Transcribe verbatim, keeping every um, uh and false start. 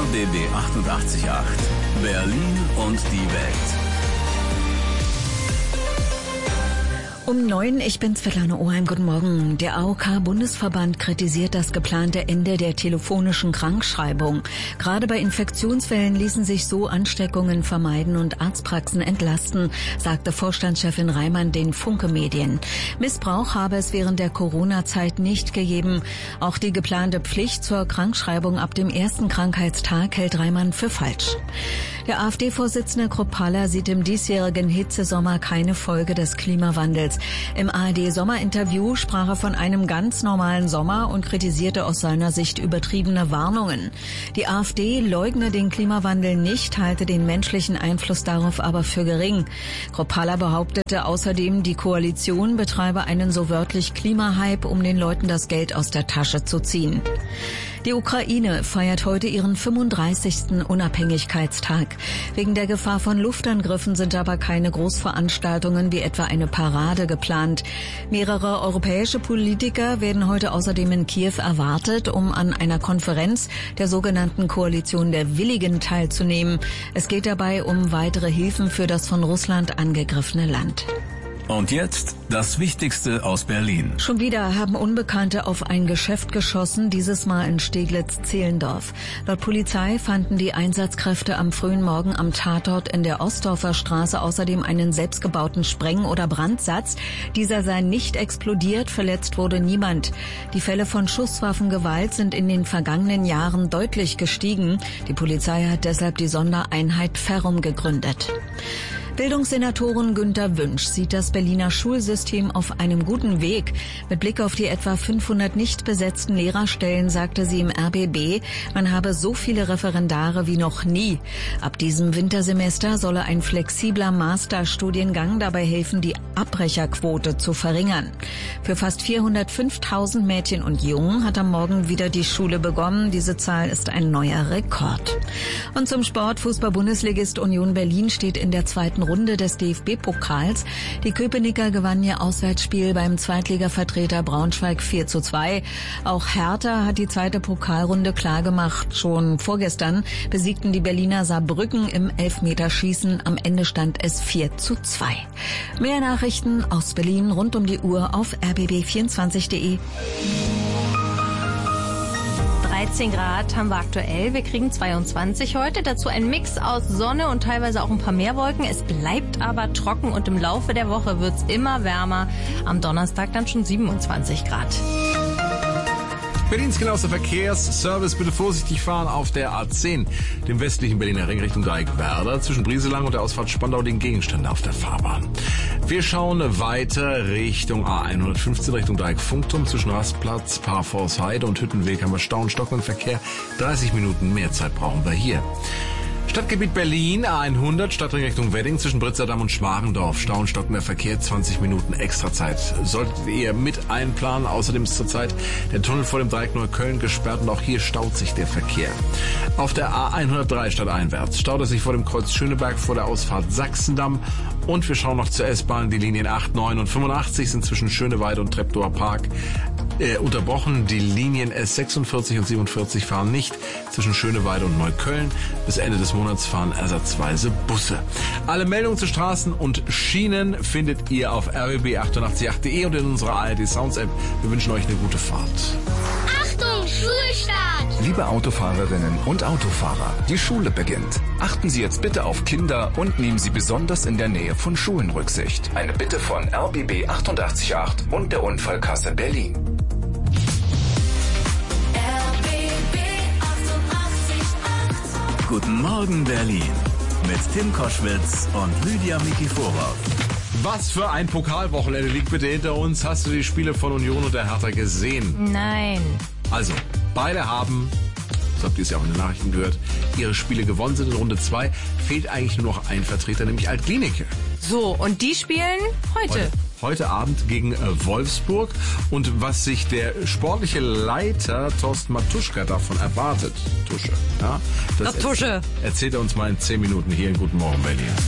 B B achtundachtzig Komma acht. Berlin und die Welt. Um neun, ich bin Svetlana Oheim, guten Morgen. Der A O K-Bundesverband kritisiert das geplante Ende der telefonischen Krankschreibung. Gerade bei Infektionsfällen ließen sich so Ansteckungen vermeiden und Arztpraxen entlasten, sagte Vorstandschefin Reimann den Funke-Medien. Missbrauch habe es während der Corona-Zeit nicht gegeben. Auch die geplante Pflicht zur Krankschreibung ab dem ersten Krankheitstag hält Reimann für falsch. Der AfD-Vorsitzende Kruppalla sieht im diesjährigen Hitzesommer keine Folge des Klimawandels. Im A R D-Sommerinterview sprach er von einem ganz normalen Sommer und kritisierte aus seiner Sicht übertriebene Warnungen. Die AfD leugne den Klimawandel nicht, halte den menschlichen Einfluss darauf aber für gering. Kruppalla behauptete außerdem, die Koalition betreibe einen so wörtlich Klimahype, um den Leuten das Geld aus der Tasche zu ziehen. Die Ukraine feiert heute ihren fünfunddreißigsten Unabhängigkeitstag. Wegen der Gefahr von Luftangriffen sind aber keine Großveranstaltungen wie etwa eine Parade geplant. Mehrere europäische Politiker werden heute außerdem in Kiew erwartet, um an einer Konferenz der sogenannten Koalition der Willigen teilzunehmen. Es geht dabei um weitere Hilfen für das von Russland angegriffene Land. Und jetzt das Wichtigste aus Berlin. Schon wieder haben Unbekannte auf ein Geschäft geschossen, dieses Mal in Steglitz-Zehlendorf. Laut Polizei fanden die Einsatzkräfte am frühen Morgen am Tatort in der Ostdorfer Straße außerdem einen selbstgebauten Spreng- oder Brandsatz. Dieser sei nicht explodiert, verletzt wurde niemand. Die Fälle von Schusswaffengewalt sind in den vergangenen Jahren deutlich gestiegen. Die Polizei hat deshalb die Sondereinheit Ferrum gegründet. Bildungssenatorin Günter Wünsch sieht das Berliner Schulsystem auf einem guten Weg. Mit Blick auf die etwa fünfhundert nicht besetzten Lehrerstellen sagte sie im R B B, man habe so viele Referendare wie noch nie. Ab diesem Wintersemester solle ein flexibler Masterstudiengang dabei helfen, die Abbrecherquote zu verringern. Für fast vierhundertfünftausend Mädchen und Jungen hat am Morgen wieder die Schule begonnen. Diese Zahl ist ein neuer Rekord. Und zum Sport: Fußball-Bundesligist Union Berlin steht in der zweiten Runde des D F B-Pokals. Die Köpenicker gewannen ihr Auswärtsspiel beim Zweitligavertreter Braunschweig vier zu zwei. Auch Hertha hat die zweite Pokalrunde klargemacht. Schon vorgestern besiegten die Berliner Saarbrücken im Elfmeterschießen. Am Ende stand es vier zu zwei. Mehr Nachrichten aus Berlin rund um die Uhr auf r b b vierundzwanzig punkt d e. dreizehn Grad haben wir aktuell. Wir kriegen zweiundzwanzig heute. Dazu ein Mix aus Sonne und teilweise auch ein paar mehr Wolken. Es bleibt aber trocken und im Laufe der Woche wird's immer wärmer. Am Donnerstag dann schon siebenundzwanzig Grad. Berlins genauester Verkehrsservice. Bitte vorsichtig fahren auf der A zehn, dem westlichen Berliner Ring Richtung Dreieck-Werder. Zwischen Brieselang und der Ausfahrt Spandau liegen Gegenstände auf der Fahrbahn. Wir schauen weiter Richtung A hundertfünfzehn, Richtung Dreieck-Funkturm. Zwischen Rastplatz, Parforce-Heide und Hüttenweg haben wir Stau und Stock im Verkehr. dreißig Minuten mehr Zeit brauchen wir hier. Stadtgebiet Berlin, A hundert, Stadtring Richtung Wedding, zwischen Britzerdamm und Schmarendorf. Stau und stockender Verkehr, zwanzig Minuten extra Zeit. Solltet ihr mit einplanen. Außerdem ist zurzeit der Tunnel vor dem Dreieck Neukölln gesperrt und auch hier staut sich der Verkehr. Auf der A hundertdrei stadteinwärts staut es sich vor dem Kreuz Schöneberg vor der Ausfahrt Sachsendamm. Und wir schauen noch zur S-Bahn. Die Linien acht, neun und fünfundachtzig sind zwischen Schöneweide und Treptower Park äh, unterbrochen. Die Linien S sechsundvierzig und siebenundvierzig fahren nicht zwischen Schöneweide und Neukölln. Bis Ende des Monats fahren ersatzweise Busse. Alle Meldungen zu Straßen und Schienen findet ihr auf r b b achtundachtzig punkt acht punkt d e und in unserer A R D Sounds App. Wir wünschen euch eine gute Fahrt. Achtung, Schulstart! Liebe Autofahrerinnen und Autofahrer, die Schule beginnt. Achten Sie jetzt bitte auf Kinder und nehmen Sie besonders in der Nähe von Schulen Rücksicht. Eine Bitte von R B B achtundachtzig Komma acht und der Unfallkasse Berlin. Guten Morgen Berlin mit Tim Koschwitz und Lydia Mikiforov. Was für ein Pokalwochenende liegt bitte hinter uns. Hast du die Spiele von Union und der Hertha gesehen? Nein. Also, beide haben, so habt ihr es ja auch in den Nachrichten gehört, ihre Spiele gewonnen, sind in Runde zwei. Fehlt eigentlich nur noch ein Vertreter, nämlich Alt-Glienicke. So, und die spielen heute. Heute, heute Abend gegen äh, Wolfsburg. Und was sich der sportliche Leiter Thorsten Matuschka davon erwartet, Tusche, ja, das Ach, Tusche. Erzählt er uns mal in zehn Minuten hier in Guten Morgen Berlin.